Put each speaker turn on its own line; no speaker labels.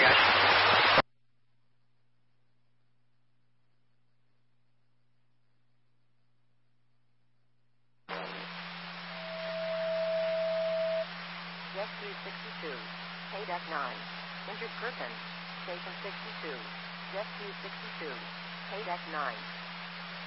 guys.
Rescue 62, KDEC 9. Injured person. Station 62. Rescue 62, KDEC 9.